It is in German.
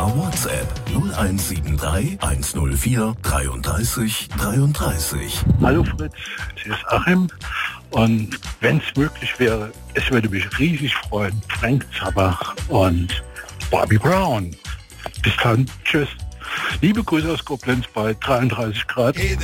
per WhatsApp 0173 104 33 33. Hallo Fritz, hier ist Achim. Und wenn es möglich wäre, es würde mich riesig freuen, Frank Zappa und Bobby Brown. Bis dann, tschüss. Liebe Grüße aus Koblenz bei 33 Grad. Hey